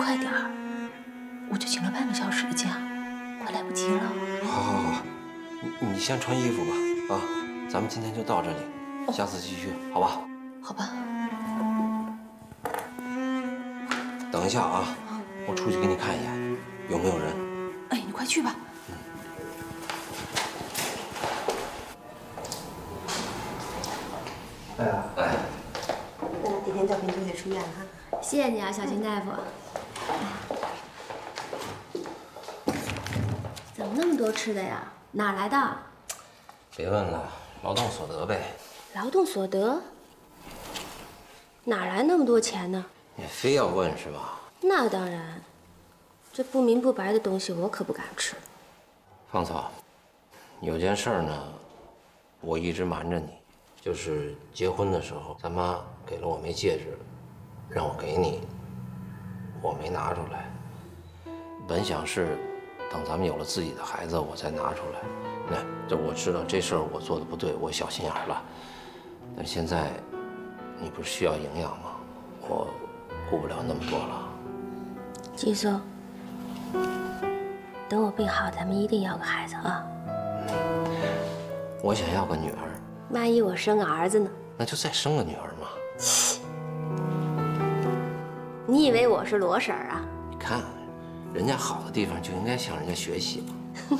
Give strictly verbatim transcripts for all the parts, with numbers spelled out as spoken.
快点儿，我就请了半个小时的假，快来不及了。 好，好，好，你你先穿衣服吧，啊，咱们今天就到这里，下次继续，好吧？ 好吧。 等一下啊，我出去给你看一眼，有没有人？ 哎，你快去吧。 嗯。哎呀，哎。 那今天赵平同学出院了哈， 谢谢你啊，小秦大夫。怎么那么多吃的呀？哪来的？ 别问了，劳动所得呗。 劳动所得？哪来那么多钱呢？ 你非要问是吧？ 那当然，这不明不白的东西我可不敢吃。 芳草，有件事儿呢，我一直瞒着你，就是结婚的时候，咱妈给了我枚戒指，让我给你，我没拿出来。本想是等咱们有了自己的孩子，我再拿出来。那这我知道这事儿我做的不对，我小心眼了。但现在你不是需要营养吗？我顾不了那么多了。 季松，等我病好，咱们一定要个孩子啊！ 我想要个女儿。 万一我生个儿子呢？ 那就再生个女儿嘛。 你以为我是罗婶儿啊？ 你看，人家好的地方就应该向人家学习嘛。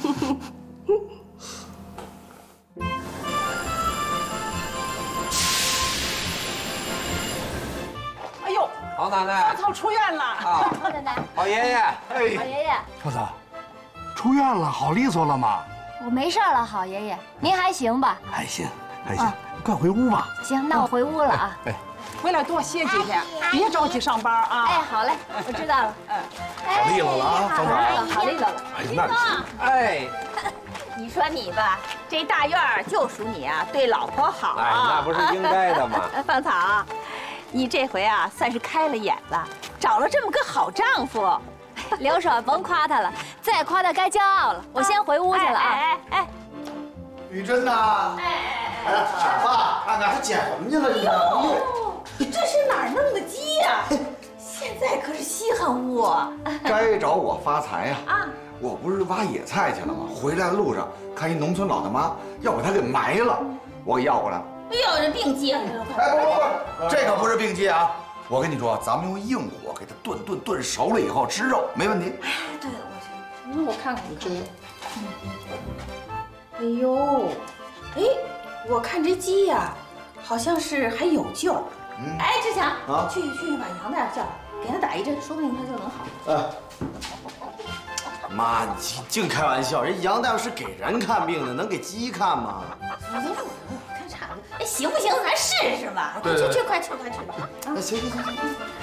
哎呦， 老奶奶， 芳草出院了啊！ 老奶奶， 老爷爷， 哎，老爷爷， 芳草，出院了，好利索了吗？ 我没事了，好爷爷，您还行吧？ 还行，还行，快回屋吧。 行，那我回屋了啊。 哎， 回来多歇几天，别着急上班啊。 哎，好嘞，我知道了。 嗯， 好利落了啊，芳草。 好利落了。 哎，那就行。 哎， 你说你吧，这大院儿就属你啊，对老婆好。 哎，那不是应该的吗？ 芳草，你这回啊，算是开了眼了，找了这么个好丈夫。 刘婶甭夸他了，再夸他该骄傲了。我先回屋去了啊。 哎哎， 玉珍呐，哎哎，爸，看看还捡什么去了？你这这是哪儿弄的鸡呀？现在可是稀罕物啊！ 该找我发财呀！ 啊， 我不是挖野菜去了吗？回来的路上看一农村老大妈要把它给埋了，我给要过来了。 哎呦，这病鸡！ 哎，不不不，这可不是病鸡啊！我跟你说，咱们用硬火给它炖炖炖熟了以后吃肉没问题。 哎，对，我去，那我看看这。 哎呦，哎，我看这鸡呀，好像是还有救。 嗯， 哎，志强， 啊， 去去把杨大夫叫来，给他打一针，说不定他就能好。 哎， 妈，你净开玩笑，人杨大夫是给人看病的，能给鸡看吗？ 行行，我看岔子，哎，行不行？咱试试吧。 对去去，快去快去。 哎，行行行行。